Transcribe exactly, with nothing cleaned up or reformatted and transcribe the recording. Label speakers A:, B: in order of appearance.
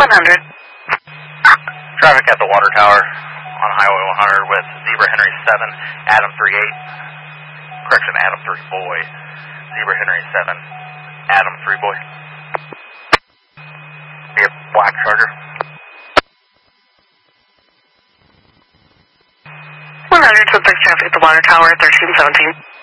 A: one hundred.
B: Traffic at the water tower on Highway one hundred with Zebra Henry seven, Adam three eight. Correction, Adam three boy. Zebra Henry seven, Adam three boy. Be a black Charger.
A: one hundred, traffic at the water tower, thirteen seventeen.